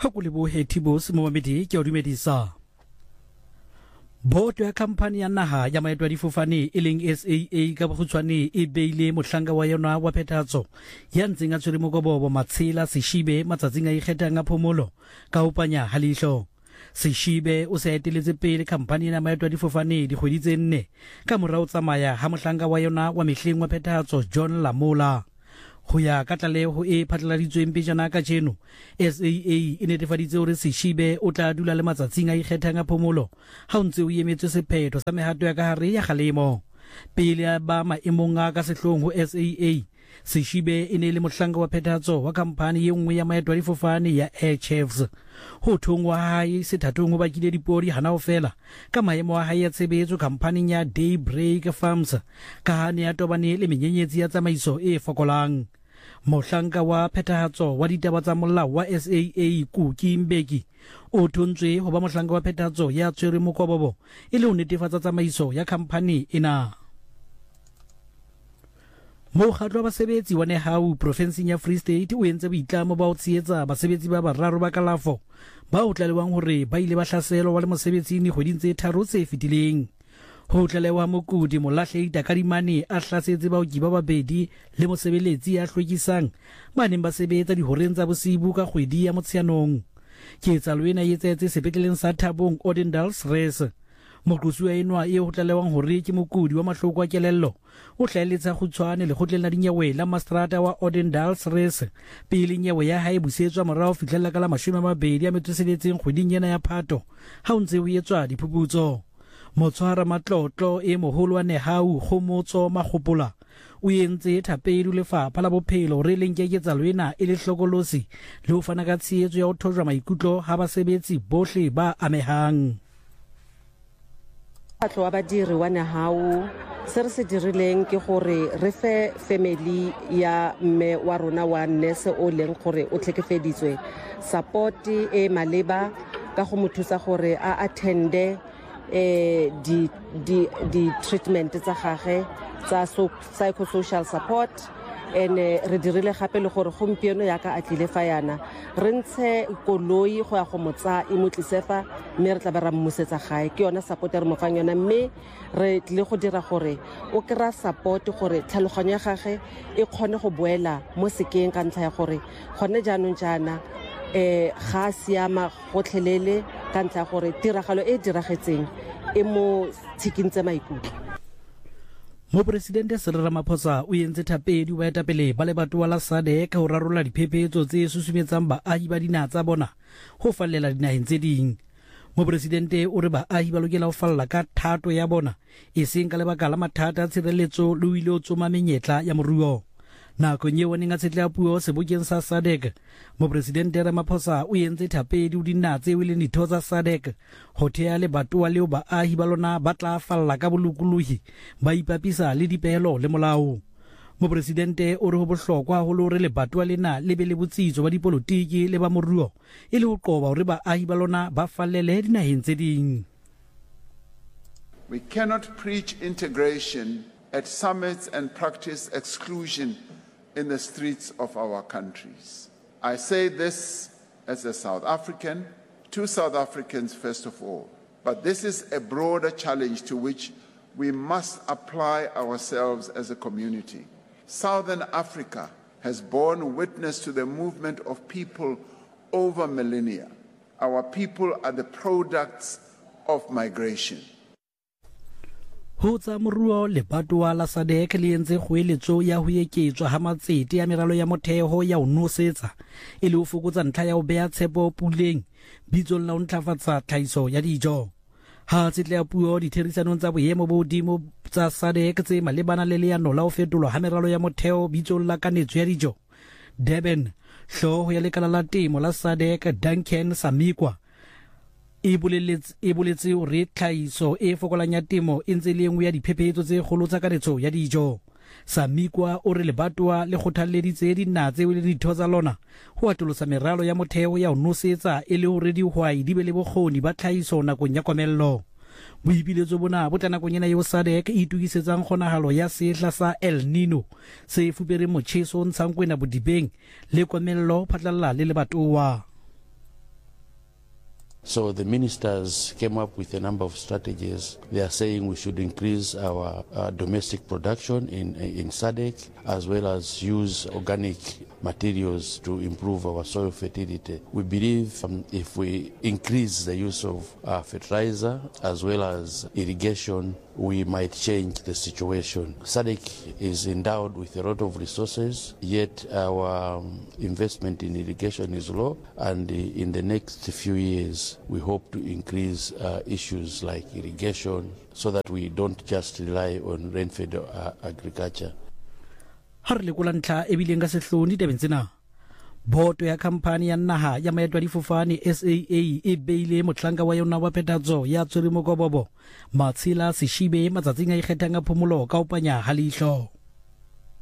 ha go le bohethi bo se momamedi ke o dumedisa. Board ya company ya naha ya maeto a difofane e leng SAA ka bokgutshwane e beile mohlanka wa yona wa phethahatso ya ntseng a tshwere mokobobo Matshela Sishibe matsatsing a ikgethang a phomolo ka ho panya halihlo. Sishibe o se eteletse pele company ya maeto a difofane dikgwedi tse 4 ka morao tsamaya ha mohlanka wa yona wa mehleng wa phethahatso John Lamola. Ho ya ka tlaleho e phatlaladitsweng pejana ka jeno, SAA e netefaditse hore Sishibe o tla dula le matsatsing a ikgethang a phomolo ha o ntse o emetse sephetho sa mehato ya ka hare ya kgalemo. Pele ba maemong a ka sehloohong ho SAA, Sishibe e ne le mohlanka wa phethahatso wa khamphani e nngwe ya maeto a difofane ya Air Chiefs. Ho thong wa hae sethathong ho bakile dipodi hana ho fela ka maemo a hae ya tshebetso khampaning ya Daybreak Farms ka ha ne a tobane le menyenyetsi ya tsamaiso e fokolang. Mohlanka wa phethahatso wa ditaba tsa molao wa SAA Kuki Mbeki o thontswe ho ba mohlanka wa phethahatso ya tshwere mokobobo e le ho netefatsa tsamaiso ya khamphani ena. Mokgatlo wa basebetsi wa Nehau provinseng ya Free State o entse boitlamo ba ho tshehetsa basebetsi ba bararo ba kalafo ba o tlalewang hore ba ile ba hlaselwa wa le mosebetsing kgweding tse 3 tse fetileng. Ho tlalewa mokudi Molahledi Takadimane a hlasetse baoki ba babedi le mosebeletsi ya hlwekisang ba neng ba sebetsa dihoreng tsa bosibu ka kgwedi ya Motsheanong. Ketsahalo ena e etsahetse sepetleleng sa Thabong Odendaalsrus. Moqosuwa enwa e ho tlalewang hore ke mokudi wa mahloko a kelello o hlaeletsa kgutshwane lekgotleng la dinyewe la Mastrata wa Odendaalsrus pele nyewe ya hae busetswa morao fihlella ka la 27 kgweding ena ya Phato ha o ntse ho etswa diphuputso. Motshwara matlotlo e moholo wa Nehau Khomotso Makgopola o entse thapedi lefapha la bophelo re leng keketsalo ena e le hlokolosi le ho fana ka tshehetso ya ho thojwa maikutlo ha basebetsi bohle ba amehang. Mokgatlo wa badiri wa Nehau se re se dirileng ke gore re fe family ya mme wa rona wa nurse o leng gore o tlhekefeditswe support e maleba ka go mo thusa gore a attende di treatment tsa gagwe tsa psychosocial support re dirile gape le gore gompieno ya ka a tlile fa yana re ntshe koloi go ya go motsa e motlisefa mme re tla ba ra mmusetsa gae ke yona support re mo fang yona mme re tlile go dira gore o kra support gore tlhaloganyo ya gagwe e kgone go boela mo sekeng ka ntlha ya gore gone jaanong jana ga siama gotlhelele ka ntlha ya gore tiragalo e diragetseng e mo tshikintse maikutlo. Mopresidente Cyril Ramaphosa o entse thapedi wa etapele ba lebatowa la SADC ho rarolla diphephetso tse susumetsang baahi ba dinaha tsa bona ho fallela dinaheng tse ding. Mopresidente o re baahi ba lokela ho falla ka thato ya bona e seng ka lebaka la mathata a tshireletso le ho ile ho tsoma menyetla ya moruo. Nakong eo neng a tshetleha puo sebokeng sa SADC, Mopresidente Ramaphosa o entse thapedi ho dinaha tseo e leng ditho tsa SADC ho thea lebatowa leo baahi ba lona ba tla falla ka bolokolohi ba ipapisa le dipehelo le molao. Mopresidente o re ho bohlokwa haholo hore lebatowa lena le be le botsitso ba dipolotiki le ba moruo e le ho qoba hore baahi ba lona ba fallele dinaheng tse ding. We cannot preach integration at summits and practice exclusion in the streets of our countries. I say this as a South African, to South Africans first of all, but this is a broader challenge to which we must apply ourselves as a community. Southern Africa has borne witness to the movement of people over millennia. Our people are the products of migration. Ho tsa moruo lebatowa la SADC le entse kgoeletso ya ho eketswa ha matsete ya meralo ya motheo ya ho nosetsa e le ho fokotsa ntlha ya ho beha tshepo puleng bitsong la ho ntlafatsa tlhahiso ya dijo. Ha tsetleha puo ditherisanong tsa boemo bo hodimo tsa SADC tse malebana le leano la ho fetolwa ha meralo ya motheo bitsong la kanetso ya dijo, Durban, hlooho ya lekala la temo la SADC Duncan Samikwa e boletse hore tlhahiso e fokolang ya temo e ntse le nngwe ya diphephetso tse kgolo tsa kanetso ya dijo. Samikwa o re lebatowa le kgothalleditse dinaha tseo le ditho tsa lona ho atolosa meralo ya motheo ya ho nosetsa e le hore dihwai di be le bokgoni ba tlhahiso nakong ya komello. Boipiletso bona bo tla nakong ena eo SADC e itukisetsang kgonahalo ya sehla sa El Nino se fupereng motjheso o ntshang kwena bodibeng le komello phatlalla le lebatowa. So the ministers came up with a number of strategies. They are saying we should increase our domestic production in SADC, as well as use organic materials to improve our soil fertility. We believe if we increase the use of fertilizer as well as irrigation, we might change the situation. SADC is endowed with a lot of resources, yet our investment in irrigation is low, and in the next few years we hope to increase issues like irrigation so that we don't just rely on rain-fed agriculture. Ha re lekola ntlha e bileng ka sehloni tabeng tsena, boto ya khamphani ya naha ya maeto a difofane SAA e beile motlhanka wa yona wa phethahatso ya tshwere mokobobo Matshila Sishibe matsatsing a ikgethang a phomolo ka opanya ha leihlo.